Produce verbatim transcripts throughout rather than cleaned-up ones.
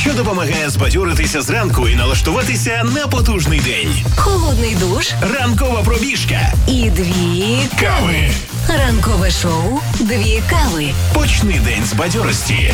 що допомагає збадьоритися зранку і налаштуватися на потужний день. Холодний душ, Ранкова пробіжка і дві кави. Ранкове шоу «Дві кави». Почни день з бадьорості.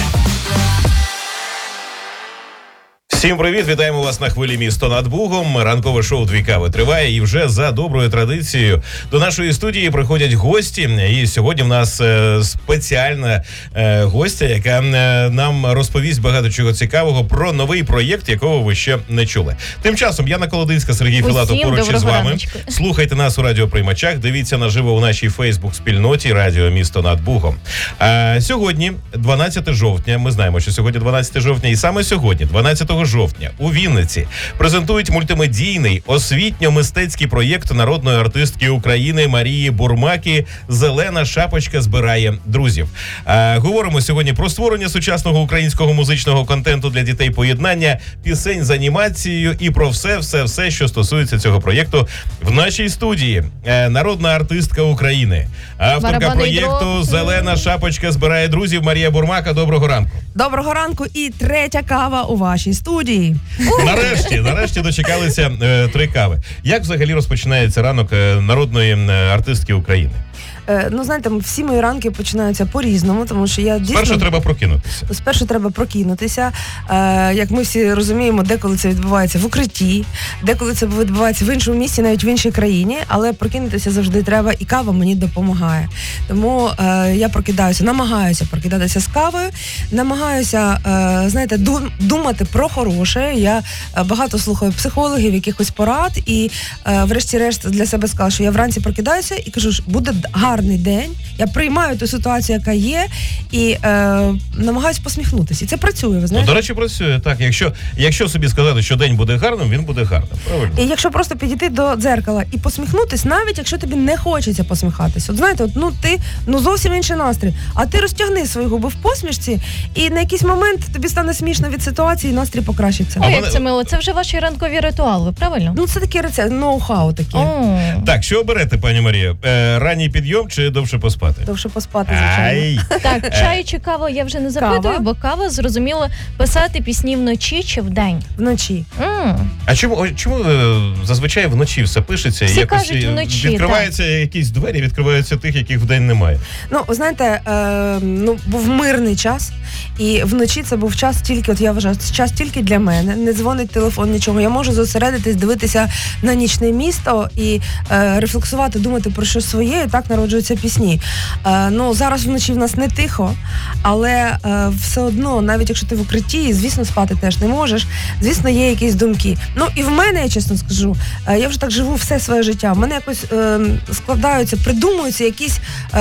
Всім привіт, вітаємо вас на хвилі «Місто над Бугом». Ранкове шоу «Дві кави» триває, і вже за доброю традицією до нашої студії приходять гості. І сьогодні в нас е, спеціальна е, гостя, яка е, нам розповість багато чого цікавого про новий проєкт, якого ви ще не чули. Тим часом Яна Колодинська, Сергій Усім Філатов поруч із вами. раночку. Слухайте нас у радіоприймачах, дивіться наживо у нашій Фейсбук-спільноті «Радіо Місто над Бугом». А сьогодні, дванадцяте жовтня, ми знаємо, що сьогодні дванадцяте жовтня, і саме сьогодні, дванадцятого жовтня, у Вінниці презентують мультимедійний освітньо-мистецький проєкт народної артистки України Марії Бурмаки «Зелена шапочка збирає друзів». А, говоримо сьогодні про створення сучасного українського музичного контенту для дітей, поєднання пісень з анімацією і про все, все, все, що стосується цього проєкту в нашій студії. А, народна артистка України, авторка Барабанний проєкту дроб. «Зелена шапочка збирає друзів» Марія Бурмака. Доброго ранку. Доброго ранку і третя кава у вашій студії. Нарешті, нарешті дочекалися е, три кави. Як взагалі розпочинається ранок е, народної е, артистки України? Е, ну, знаєте, всі мої ранки починаються по-різному, тому що я дійсно... Спершу треба прокинутися. Спершу треба прокинутися. Е, як ми всі розуміємо, деколи це відбувається в укритті, деколи це відбувається в іншому місці, навіть в іншій країні, але прокинутися завжди треба, і кава мені допомагає. Тому е, я прокидаюся, намагаюся прокидатися з кавою, намагаюся, е, знаєте, думати про хороше. Я е, багато слухаю психологів, якихось порад, і е, врешті-решт для себе сказала, що я вранці прокидаюся і кажу, що буде гарний день, я приймаю ту ситуацію, яка є, і е, намагаюся посміхнутися. І це працює, ви знаєте? Ну, до речі, працює так. Якщо, якщо собі сказати, що день буде гарним, він буде гарним. Правильно? І якщо просто підійти до дзеркала і посміхнутись, навіть якщо тобі не хочеться посміхатись. От знаєте, от, ну ти ну зовсім інший настрій, а ти розтягни свої губи в посмішці, і на якийсь момент тобі стане смішно від ситуації, і настрій покращиться. О, А як мене- це мило. Це вже ваші ранкові ритуали, правильно? Ну це такі рецепт, ноу-хау такі. О. Так, що оберете, пані Марія? Е, ранній підйом чи довше поспати? Довше поспати, звичайно. Ай! Так, чай чи кава я вже не запитую, Кава. бо кава, зрозуміло, писати пісні вночі чи вдень. Вночі. М. А чому, о, чому е, зазвичай вночі все пишеться? Всі якось кажуть е, вночі, відкриваються якісь двері, відкриваються тих, яких вдень немає. Ну, ви знаєте, е, ну, був мирний час, і вночі це був час тільки, от я вважаю, це час тільки для мене, не дзвонить телефон, нічого. Я можу зосередитись, дивитися на нічне місто і е, рефлексувати, думати про щось своє, і так народжуються пісні. Е, ну, зараз вночі в нас не тихо, але е, все одно, навіть якщо ти в укритті, звісно, спати теж не можеш, звісно, є якісь думки. Ну, і в мене, я чесно скажу, е, я вже так живу все своє життя, в мене якось е, складаються, придумуються якісь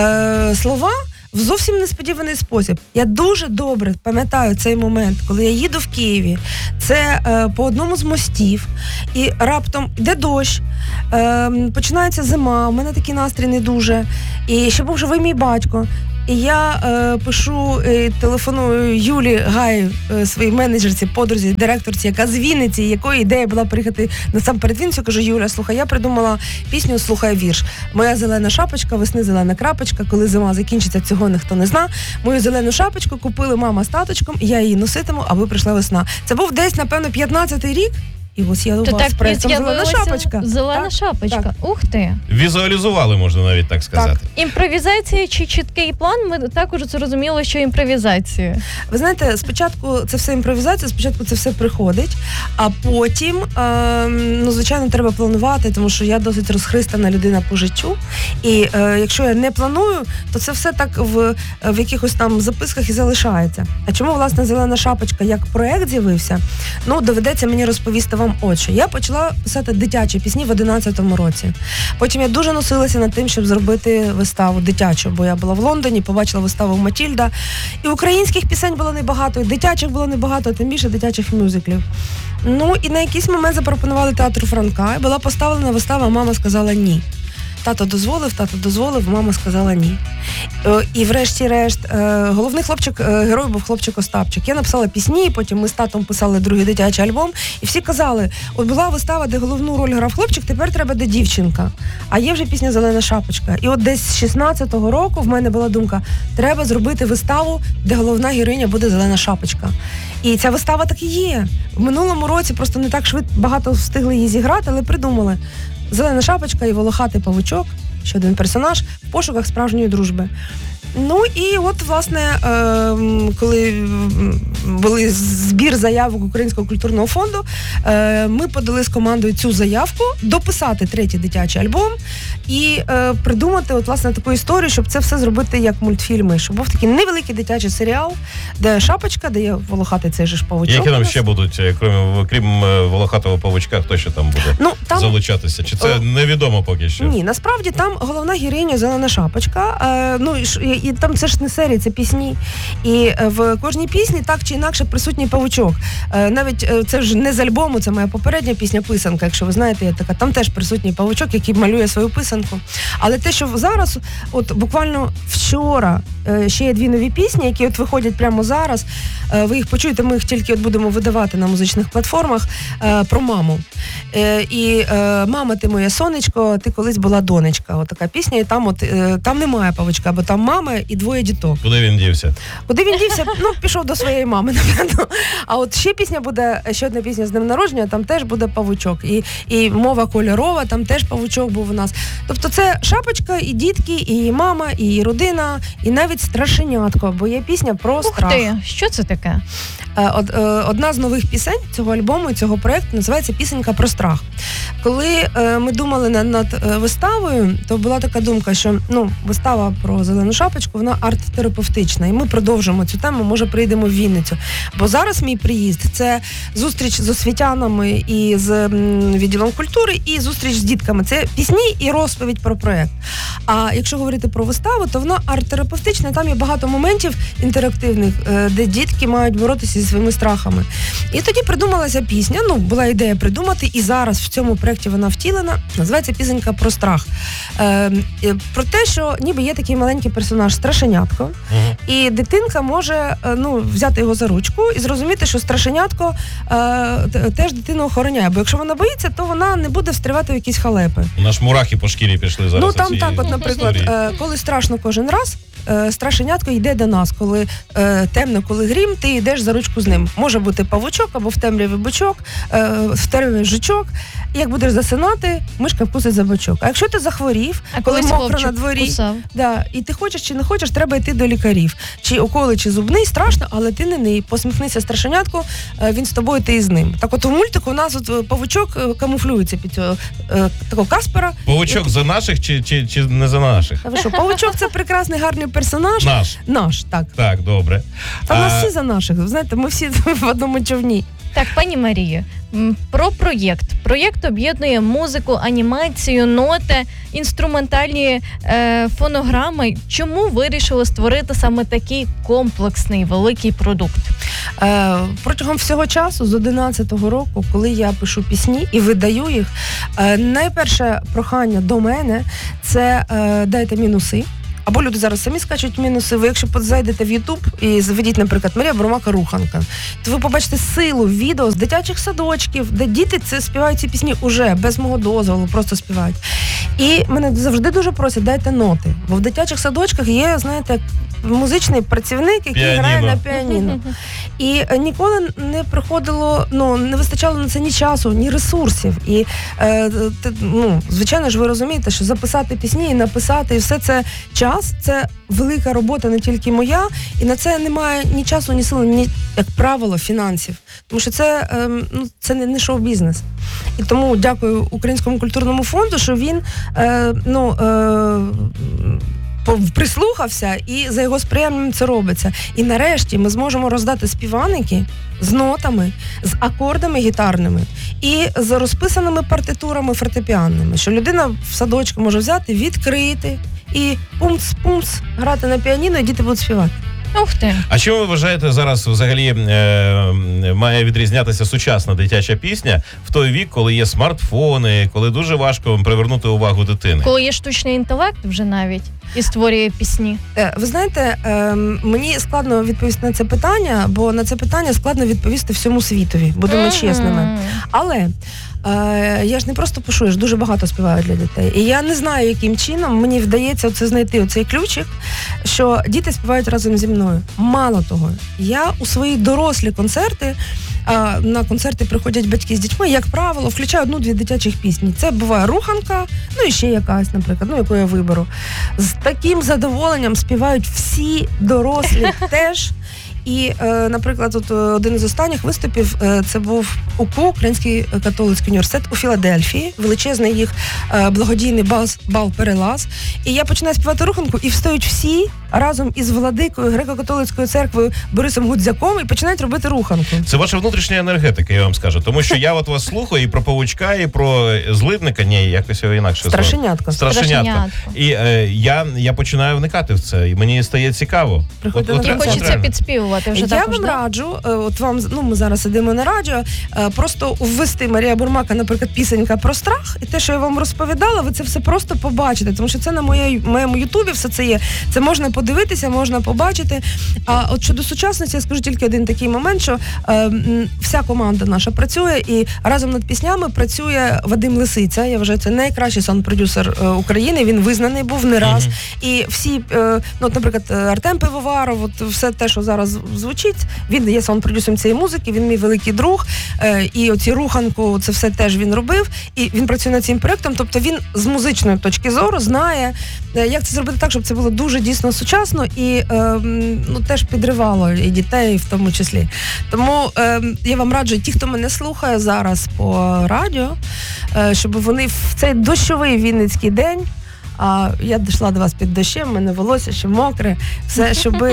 е, слова, в зовсім несподіваний спосіб. Я дуже добре пам'ятаю цей момент, коли я їду в Києві. Це е, по одному з мостів, і раптом йде дощ, е, починається зима, у мене такий настрій не дуже. І ще був живий мій батько. І я е, пишу, е, телефоную Юлі Гай, е, своїй менеджерці, подрузі, директорці, яка з Вінниці, якої ідея була приїхати насамперед в Вінницю. Кажу, Юля, слухай, я придумала пісню «Слухай вірш». Моя зелена шапочка, весни зелена крапочка, коли зима закінчиться, цього ніхто не зна. Мою зелену шапочку купили мама з таточком, я її носитиму, аби прийшла весна. Це був десь, напевно, п'ятнадцятий рік. І ось я у То вас так пресом зелена з'явилася шапочка. Зелена Так, шапочка. так. Ух ти. Візуалізували, можна навіть так сказати. Імпровізація чи чіткий план? Ми також зрозуміли, що імпровізація. Ви знаєте, спочатку це все імпровізація, спочатку це все приходить, а потім, е, ну, звичайно, треба планувати, тому що я досить розхристана людина по життю. І е, якщо я не планую, то це все так в, в якихось там записках і залишається. А чому, власне, «Зелена шапочка» як проект з'явився? Ну, доведеться мені розповісти вам от що. Я почала писати дитячі пісні в одинадцятому році. Потім я дуже носилася над тим, щоб зробити виставу дитячу, бо я була в Лондоні, побачила виставу «Матільда». І українських пісень було небагато, і дитячих було небагато, а тим більше дитячих мюзиклів. Ну, і на якийсь момент запропонували театру Франка, і була поставлена вистава «Мама сказала ні». Тато дозволив, тато дозволив, мама сказала ні. І врешті-решт, головний хлопчик, герой був хлопчик Остапчик. Я написала пісні, потім ми з татом писали другий дитячий альбом, і всі казали, от була вистава, де головну роль грав хлопчик, тепер треба де дівчинка. А є вже пісня «Зелена шапочка». І от десь з шістнадцятого року в мене була думка, треба зробити виставу, де головна героїня буде зелена шапочка. І ця вистава так і є. В минулому році просто не так швидко багато встигли її зіграти, але придумали. Зелена шапочка і волохатий павучок, ще один персонаж, в пошуках справжньої дружби. Ну і от, власне, е, коли були збір заявок Українського культурного фонду, е, ми подали з командою цю заявку дописати третій дитячий альбом і е, придумати, от, власне, таку історію, щоб це все зробити як мультфільми, щоб був такий невеликий дитячий серіал, де шапочка, де є волохатий цей же ж павучок. Які там ще будуть, крім, крім е, волохатого павучка, хто ще там буде ну, там... залучатися? Чи це невідомо поки що? Ні, насправді там головна героїня Зелена шапочка, е, ну і, і, і там це ж не серії, це пісні. І в кожній пісні так чи інакше присутній павучок. Навіть це ж не з альбому, це моя попередня пісня «Писанка», якщо ви знаєте, я така, там теж присутній павучок, який малює свою писанку. Але те, що зараз, от буквально вчора, ще є дві нові пісні, які от виходять прямо зараз, ви їх почуєте, ми їх тільки от будемо видавати на музичних платформах, про маму. І «Мама, ти моє сонечко, ти колись була донечка». От така пісня, і там от там немає павучка, бо там мама і двоє діток. Куди він дівся? Куди він дівся? Ну, пішов до своєї мами, напевно. А от ще пісня буде, ще одна пісня з днем народження, там теж буде павучок. І, і мова кольорова, там теж павучок був у нас. Тобто це шапочка, і дітки, і мама, і родина, і навіть страшенятко, бо є пісня про страх. Ух ти, що це таке? Одна з нових пісень цього альбому і цього проєкту називається «Пісенька про страх». Коли ми думали над виставою, то була така думка, що ну, вистава про Зелену шапочку, вона арт-терапевтична, і ми продовжимо цю тему, може прийдемо в Вінницю. Бо зараз мій приїзд – це зустріч з освітянами і з відділом культури, і зустріч з дітками. Це пісні і розповідь про проєкт. А якщо говорити про виставу, то вона арт-терапевтична, там є багато моментів інтерактивних, де дітки мають боротися зі своїми страхами. І тоді придумалася пісня, ну, була ідея придумати, і зараз в цьому проєкті вона втілена, називається «Пісенька про страх». Е, про те, що ніби є такий маленький персонаж страшенятко, угу. І дитинка може ну, взяти його за ручку і зрозуміти, що страшенятко е, теж дитину охороняє, бо якщо вона боїться, то вона не буде встрівати в якісь халепи. У нас мурахи по шкірі пішли зараз. Ну там так, от, наприклад, е, коли страшно кожен раз, е, страшенятко йде до нас, коли е, темно, коли грім, ти йдеш за ручку з ним. Може бути павучок, або в темряві бичок, е, в темряві жучок. І як будеш засинати, мишка вкусить за бочок. А якщо ти захворів, а коли мокро на дворі, да, і ти хочеш чи не хочеш, треба йти до лікарів. Чи уколи, чи зубний, страшно, але ти не ний. Посміхнися страшенятку, він з тобою, ти і з ним. Так от у мультику у нас от павучок камуфлюється під цього е, такого Каспера. Павучок за наших чи, чи, чи не за наших? А ви що, павучок – це прекрасний, гарний персонаж. Наш. Наш, так. Так, добре. Та в нас всі за наших, знаєте, ми всі в одному човні. Так, пані Марію, про проєкт. Проєкт об'єднує музику, анімацію, ноти, інструментальні е, фонограми. Чому вирішили створити саме такий комплексний, великий продукт? Е, протягом всього часу, з одинадцятого року, коли я пишу пісні і видаю їх, е, найперше прохання до мене – це е, дайте мінуси. Або люди зараз самі скачуть мінуси. Ви якщо зайдете в Ютуб і заведіть, наприклад, Марія Бурмака-Руханка, то ви побачите силу відео з дитячих садочків, де діти це співають ці пісні уже, без мого дозволу, просто співають. І мене завжди дуже просять, дайте ноти. Бо в дитячих садочках є, знаєте, музичний працівник, який піаніно. грає на піаніно. І ніколи не приходило, ну, не вистачало на це ні часу, ні ресурсів. І, е, те, ну, звичайно ж, ви розумієте, що записати пісні і написати, і все це час, це велика робота, не тільки моя, і на це немає ні часу, ні сили, ні, як правило, фінансів. Тому що це, е, ну, це не, не шоу-бізнес. І тому дякую Українському культурному фонду, що він, е, ну, е, прислухався і за його сприянням це робиться. І нарешті ми зможемо роздати співаники з нотами, з акордами гітарними і з розписаними партитурами фортепіанними, що людина в садочку може взяти, відкрити і пумц-пумц грати на піаніно, і діти будуть співати. Ух ти. А чим ви вважаєте, зараз взагалі е, має відрізнятися сучасна дитяча пісня в той вік, коли є смартфони, коли дуже важко привернути увагу дитини? Коли є штучний інтелект вже навіть і створює пісні. Е, ви знаєте, е, мені складно відповісти на це питання, бо на це питання складно відповісти всьому світові, будемо mm-hmm. чесними. Але е, я ж не просто пишу, я ж дуже багато співаю для дітей. І я не знаю, яким чином мені вдається оце знайти оцей ключик, що діти співають разом зі мною. Мало того, я у свої дорослі концерти, а на концерти приходять батьки з дітьми, як правило, включаю одну-дві дитячих пісні. Це буває руханка, ну і ще якась, наприклад, ну яку я виберу. З таким задоволенням співають всі дорослі теж. І, е, наприклад, от один із останніх виступів е, це був УКУ, Український католицький університет у Філадельфії, величезний їх е, благодійний бал, бал перелаз. І я починаю співати руханку, і встають всі разом із владикою греко-католицькою церквою Борисом Гудзяком і починають робити руханку. Це ваша внутрішня енергетика, я вам скажу. Тому що я от вас слухаю і про павучка, і про злидника, ні, якось його інакше. Страшенятко. Страшенятко. Страшенятко. І е, я, я починаю вникати в це, і мені стає цікаво. Приходьте От- на от І ре- концерт. хочеться реально. підспівувати вже Я також, вам да? раджу, е, от вам, ну ми зараз сидимо на радіо, е, просто ввести Марія Бурмака, наприклад, пісенька про страх, і те, що я вам розповідала, ви це все просто побачите, тому що це на моєї, моєму ютубі все це є. Це можна подивитися, можна побачити. А от щодо сучасності, я скажу тільки один такий момент, що е, м, вся команда наша працює, і разом над піснями працює Вадим Лисиця. Я вважаю, це найкращий саунд-продюсер е, України. Він визнаний був не раз. Мгм. І всі, е, ну, от, наприклад, Артем Пивоваров, от все те, що зараз звучить, він є саунд-продюсером цієї музики, він мій великий друг, е, і оці руханку, це все теж він робив, і він працює над цим проєктом, тобто він з музичної точки зору знає, е, як це зробити так, щоб це було дуже дійсно сучасно і е, м, ну, теж підривало і дітей в тому числі. Тому е, я вам раджу, ті, хто мене слухає зараз по радіо, е, щоб вони в цей дощовий вінницький день, а я дійшла до вас під дощем, в мене волосся ще мокре, все, щоб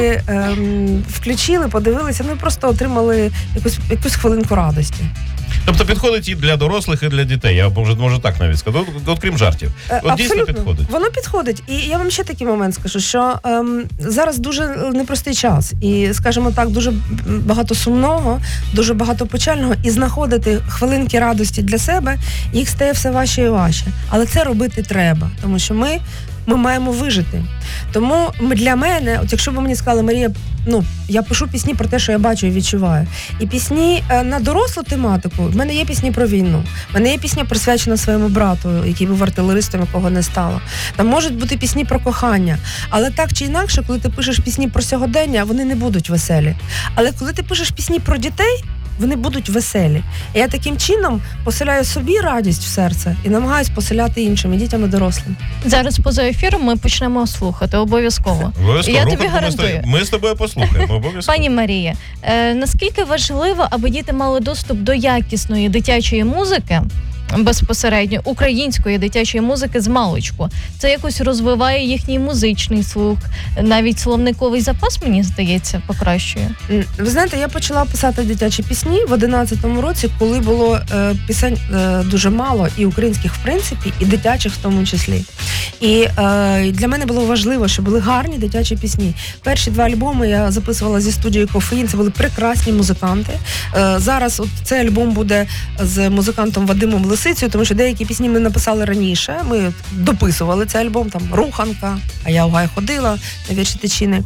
ем, включили, подивилися, ну і просто отримали якусь, якусь хвилинку радості. Тобто підходить і для дорослих, і для дітей. Я можу, можу так навіть сказати. От, от крім жартів. Е, От дійсно Абсолютно. підходить. Воно підходить. І я вам ще такий момент скажу, що ем, зараз дуже непростий час. І, скажімо так, дуже багато сумного, дуже багато печального. І знаходити хвилинки радості для себе, їх стає все важче і важче. Але це робити треба, тому що ми, ми маємо вижити. Тому ми- для мене, от якщо б мені сказали, Марія, ну, я пишу пісні про те, що я бачу і відчуваю. І пісні е, на дорослу тематику, в мене є пісні про війну. В мене є пісня присвячена своєму брату, який був артилеристом, якого не стало. Там можуть бути пісні про кохання. Але так чи інакше, коли ти пишеш пісні про сьогодення, вони не будуть веселі. Але коли ти пишеш пісні про дітей, вони будуть веселі. І я таким чином поселяю собі радість в серце і намагаюсь поселяти іншим, і дітям, і дорослим. Зараз поза ефіром ми почнемо слухати обов'язково. Обов'язково. Я тобі Руханку ми з гарантую. тобою- Ми з тобою послухаємо. Обов'язково. Пані Марія, е, наскільки важливо, аби діти мали доступ до якісної дитячої музики, безпосередньо української дитячої музики з маличку? Це якось розвиває їхній музичний слух, навіть словниковий запас, мені здається, покращує. М, Ви знаєте, я почала писати дитячі пісні в одинадцятому році, коли було е, пісень е, дуже мало, і українських, в принципі, і дитячих в тому числі. І е, для мене було важливо, щоб були гарні дитячі пісні. Перші два альбоми я записувала зі студією «Кофеїн», це були прекрасні музиканти. Е, зараз от цей альбом буде з музикантом Вадимом Лисицею, тому що деякі пісні ми написали раніше, ми дописували цей альбом, там «Руханка», «А я у гай ходила», на вірші Тичини.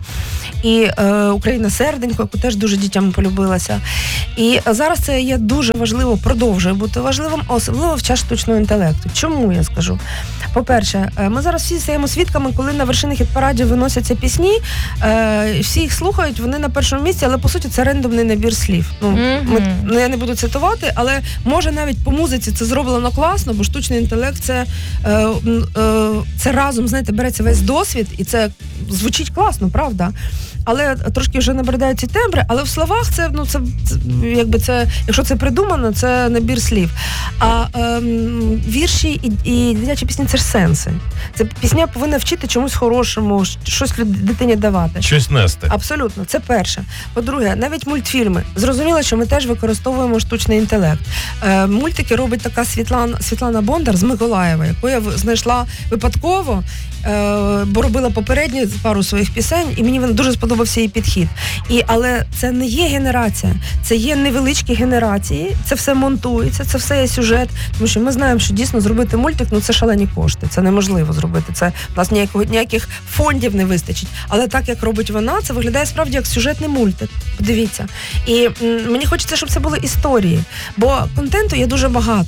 І е, «Україна серденько», яку теж дуже дітям полюбилася. І зараз це є дуже важливо, продовжує бути важливим, особливо в час штучного інтелекту. Чому я скажу? По-перше, е, ми зараз всі стаємо свідками, коли на вершини хіт-парадів виносяться пісні, е, всі їх слухають, вони на першому місці, але по суті це рандомний набір слів. Ну, ми, Мгм. ну, я не буду цитувати, але може навіть по музиці це зроблено класно, бо штучний інтелект це, е, м, е, це разом, знаєте, береться весь досвід, і це звучить класно, правда? Але трошки вже набридають ці тембри, але в словах це, ну, це, це якби це, якщо це придумано, це набір слів. А ем, вірші і, і дитячі пісні це ж сенси. Це пісня повинна вчити чомусь хорошому, щось люд- дитині давати. Щось нести. Абсолютно, це перше. По-друге, навіть мультфільми. Зрозуміло, що ми теж використовуємо штучний інтелект. Е, мультики робить така Світлана, Світлана Бондар з Миколаєва, яку я в- знайшла випадково, е, бо робила попередні пару своїх пісень, і мені він дуже сподобався її підхід. І, але це не є генерація, це є невеличкі генерації, це все монтується, це все є сюжет, тому що ми знаємо, що дійсно зробити мультик, ну це шалені кошти, це неможливо зробити, це в нас ніякого, ніяких фондів не вистачить. Але так, як робить вона, це виглядає справді як сюжетний мультик. Подивіться. І м, мені хочеться, щоб це були історії, бо контенту є дуже багато.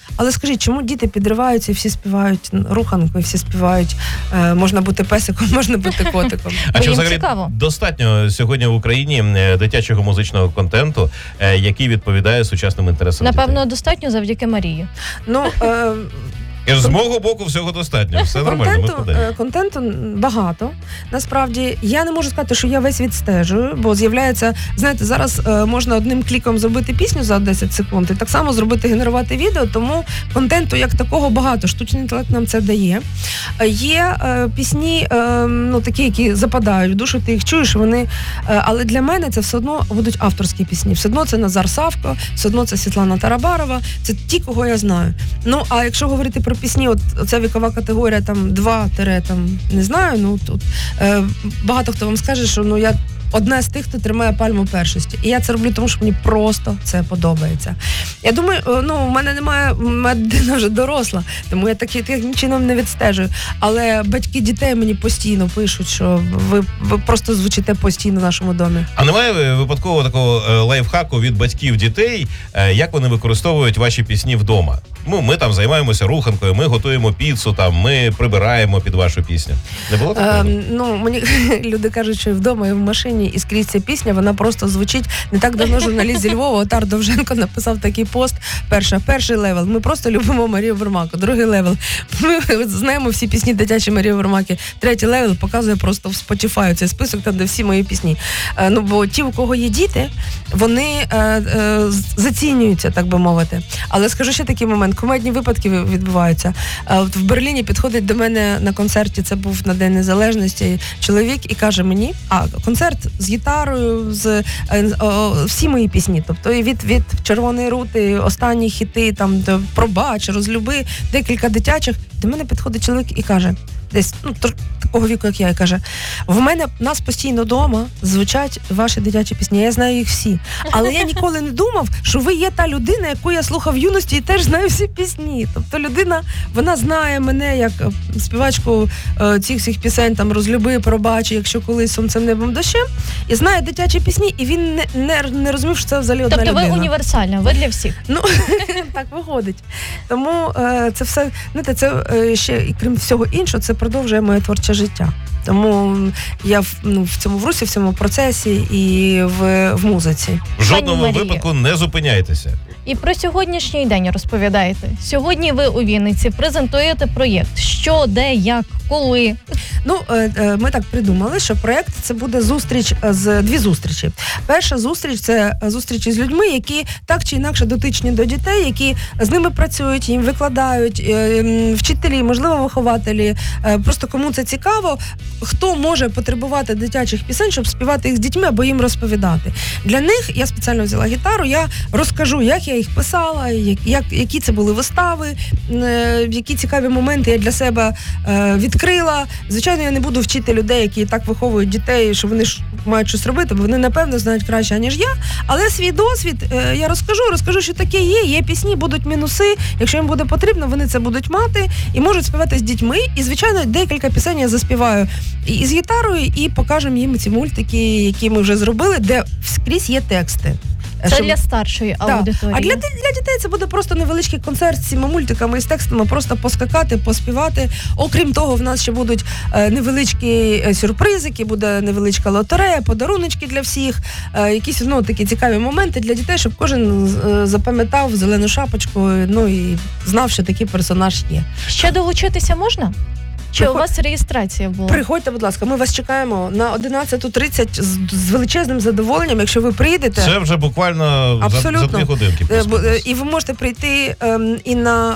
Але скажіть, чому діти підриваються і всі співають руханку, і всі співають е, можна бути песиком, можна бути котиком. А Бо чи їм взагалі цікаво. достатньо сьогодні в Україні е, дитячого музичного контенту, е, який відповідає сучасним інтересам Напевно, дітей? достатньо завдяки Марії. Ну, е, І з мого боку всього достатньо. Все нормально, ми контенту, подаємо. е, контенту багато. Насправді, я не можу сказати, що я весь відстежую, бо з'являється, знаєте, зараз е, можна одним кліком зробити пісню за десять секунд і так само зробити, генерувати відео, тому контенту як такого багато. Штучний інтелект нам це дає. Е, Є е, пісні, е, ну, такі, які западають в душу, ти їх чуєш, вони, е, але для мене це все одно будуть авторські пісні. Все одно це Назар Савко, все одно це Світлана Тарабарова, це ті, кого я знаю. Ну, а якщо говорити про пісні, от ця вікова категорія там два там не знаю. Ну тут е, багато хто вам скаже, що ну я одна з тих, хто тримає пальму першості. І я це роблю, тому що мені просто це подобається. Я думаю, ну у мене немає, моя дитина вже доросла, тому я таким так, чином не відстежую. Але батьки дітей мені постійно пишуть, що ви, ви просто звучите постійно в нашому домі. А немає випадково такого е, лайфхаку від батьків дітей, е, як вони використовують ваші пісні вдома? Ну, ми там займаємося руханкою, ми готуємо піцу, там ми прибираємо під вашу пісню. Не було такого? Е, ну, мені люди кажуть, що і вдома, і в машині, і скрізь ця пісня, вона просто звучить. Не так давно журналіст зі Львова Отар Довженко написав такий пост. Перша, перший левел. Ми просто любимо Марію Бурмаку. Другий левел. Ми знаємо всі пісні дитячі Марії Бурмаки. Третій левел показує просто в Spotify цей список, там, де всі мої пісні. Е, ну, бо ті, у кого є діти, вони е, е, зацінюються, так би мовити. Але скажу ще такий момент. Комедні випадки відбуваються. Е, от в Берліні підходить до мене на концерті, це був на День Незалежності, чоловік і каже мені, а концерт з гітарою, з е, о, всі мої пісні, тобто і від, від Червоної рути, останні хіти, там, до Пробач, Розлюби, декілька дитячих. До мене підходить чоловік і каже, десь, ну, такого віку, як я, і каже, в мене, нас постійно вдома звучать ваші дитячі пісні, я знаю їх всі. Але я ніколи не думав, що ви є та людина, яку я слухав в юності і теж знаю всі пісні. Тобто людина, вона знає мене як співачку е, цих всіх пісень, там, Розлюби, Пробач, Якщо колись сонцем, небом, дощем, і знає дитячі пісні, і він не, не, не розумів, що це взагалі одна Тобто людина. ви універсальна, ви для всіх. Ну, так виходить. Тому е, це все, знаєте, це е, ще, і крім всього іншого, це продовжує моє творче життя. Тому я в, ну, в цьому в русі, в цьому процесі і в, в музиці. В жодному Марія. випадку не зупиняйтеся. І про сьогоднішній день розповідаєте. Сьогодні ви у Вінниці презентуєте проєкт. Що, де, як, коли? Ну, е, е, ми так придумали, що проєкт це буде зустріч з дві зустрічі. Перша зустріч це зустрічі з людьми, які так чи інакше дотичні до дітей, які з ними працюють, їм викладають, е, вчителі, можливо, вихователі. Е, просто кому це цікаво, хто може потребувати дитячих пісень, щоб співати їх з дітьми або їм розповідати. Для них я спеціально взяла гітару, я розкажу, як я їх писала, як, як, які це були вистави, е, які цікаві моменти я для себе е, відкрила. Звичайно, я не буду вчити людей, які так виховують дітей, що вони ж мають щось робити, бо вони, напевно, знають краще, ніж я. Але свій досвід е, я розкажу, розкажу, що таке є, є пісні, будуть мінуси. Якщо їм буде потрібно, вони це будуть мати і можуть співати з дітьми. І, звичайно, декілька пісень я заспіваю і з гітарою, і покажемо їм ці мультики, які ми вже зробили, де скрізь є тексти. Це Щоб... для старшої Да. аудиторії. А для, для дітей це буде просто невеличкий концерт з цими мультиками і з текстами, просто поскакати, поспівати. Окрім того, в нас ще будуть е, невеличкі сюрпризики, буде невеличка лотерея, подаруночки для всіх, е, якісь ну, такі цікаві моменти для дітей, щоб кожен е, запам'ятав зелену шапочку, ну і знав, що такий персонаж є. Ще долучитися можна? Чи Приход- у вас реєстрація була? Приходьте, будь ласка, ми вас чекаємо на одинадцята тридцять з, з величезним задоволенням, якщо ви прийдете. Це вже буквально за, за Абсолютно. дві годинки. Е, бо, е, плюс-мінус. І ви можете прийти ем, і на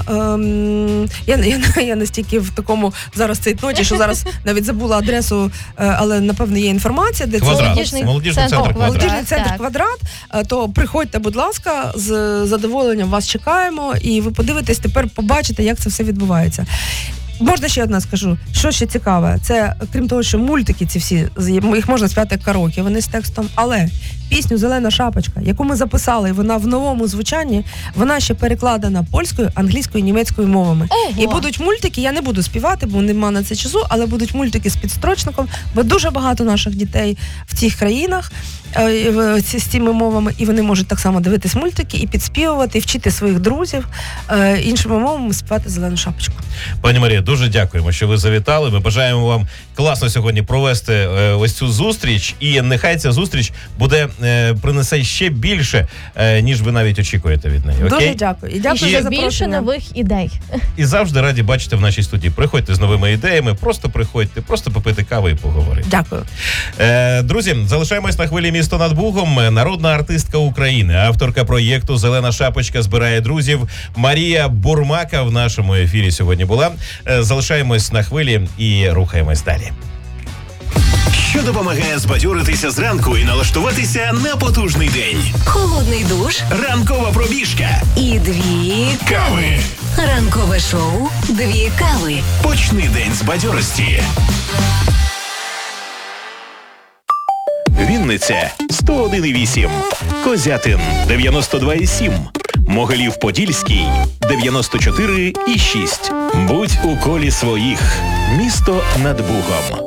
ем, я, я, я настільки в такому зараз цей ноті, що зараз навіть забула адресу, е, але напевно є інформація, де Квадрат. це Молодіжний Молодіжний центр центр «Квадрат». молодіжний центр Так. Квадрат. Е, То приходьте, будь ласка, з задоволенням вас чекаємо, і ви подивитесь, тепер побачите, як це все відбувається. Можна ще одне скажу, що ще цікаве, це крім того, що мультики ці всі, їх можна співати як караоке, вони з текстом, але пісню «Зелена шапочка», яку ми записали, і вона в новому звучанні, вона ще перекладена польською, англійською, німецькою мовами. Ого. І будуть мультики, я не буду співати, бо нема на це часу, але будуть мультики з підстрочником, бо дуже багато наших дітей в цих країнах е, в- з цими мовами, і вони можуть так само дивитись мультики і підспівувати, і вчити своїх друзів е, іншими мовами співати «Зелену шапочку». Пані Марія, дуже дякуємо, що ви завітали. Ми бажаємо вам класно сьогодні провести е, ось цю зустріч, і нехай ця зустріч буде е, принесе ще більше, е, ніж ви навіть очікуєте від неї. Дуже Окей? дякую. І І дякую ще за більше запрошення. нових ідей. І завжди раді бачити в нашій студії. Приходьте з новими ідеями, просто приходьте, просто попити кави і поговорити. Дякую. Е, друзі, залишаємось на хвилі «Місто над Бугом». Народна артистка України, авторка проєкту «Зелена шапочка» збирає друзів. Марія Бурмака в нашому ефірі сьогодні була. Е, залишаємось на хвилі і рухаємось далі. Що допомагає збадьоритися зранку і налаштуватися на потужний день. Холодний душ Ранкова пробіжка. і дві Кави. ранкове шоу Дві кави. Почни день з бадьорості. Вінниця сто один і вісім, Козятин дев'яносто два і сім, Могилів-Подільський дев'яносто чотири і шість. Будь у колі своїх. Місто над Бугом.